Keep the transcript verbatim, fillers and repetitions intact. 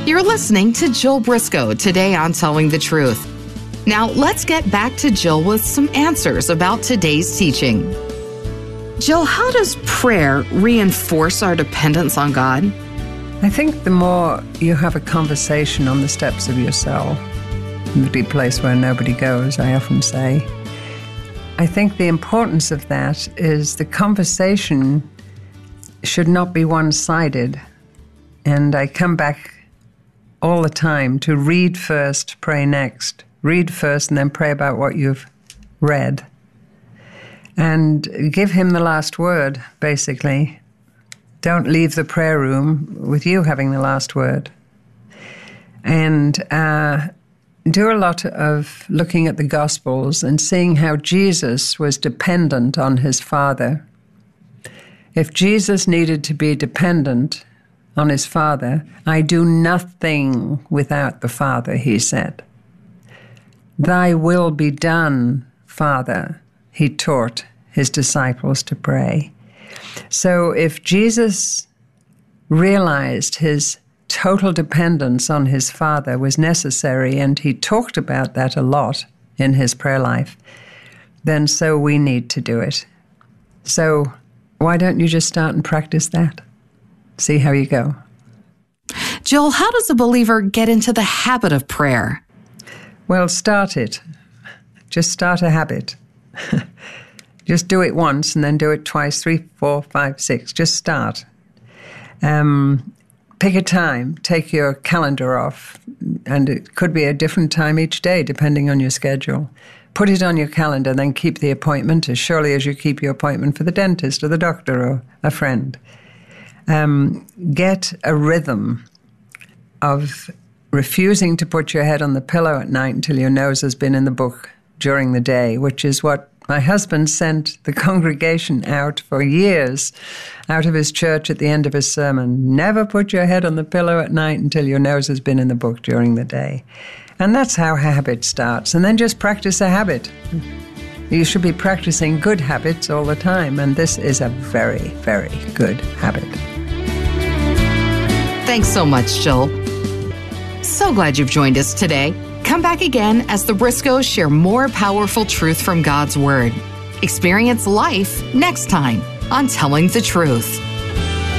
You're listening to Jill Briscoe today on Telling the Truth. Now, let's get back to Jill with some answers about today's teaching. Jill, how does prayer reinforce our dependence on God? I think the more you have a conversation on the steps of your cell, the deep place where nobody goes, I often say, I think the importance of that is the conversation should not be one-sided. And I come back all the time to read first, pray next. Read first and then pray about what you've read. And give him the last word, basically. Don't leave the prayer room with you having the last word. And uh, do a lot of looking at the Gospels and seeing how Jesus was dependent on his Father. If Jesus needed to be dependent on his Father, I do nothing without the Father, he said. Thy will be done, Father, he taught his disciples to pray. So if Jesus realized his total dependence on his Father was necessary, and he talked about that a lot in his prayer life, then so we need to do it. So why don't you just start and practice that? See how you go. Jill, how does a believer get into the habit of prayer? Well, start it. Just start a habit. Just do it once and then do it twice, three, four, five, six. Just start. Um, pick a time. Take your calendar off. And it could be a different time each day, depending on your schedule. Put it on your calendar, then keep the appointment as surely as you keep your appointment for the dentist or the doctor or a friend. Um, get a rhythm of refusing to put your head on the pillow at night until your nose has been in the book during the day, which is what my husband sent the congregation out for years out of his church at the end of his sermon. Never put your head on the pillow at night until your nose has been in the book during the day. And that's how a habit starts. And then just practice a habit. You should be practicing good habits all the time, and this is a very, very good habit. Thanks so much, Jill. So glad you've joined us today. Come back again as the Briscoes share more powerful truth from God's Word. Experience life next time on Telling the Truth.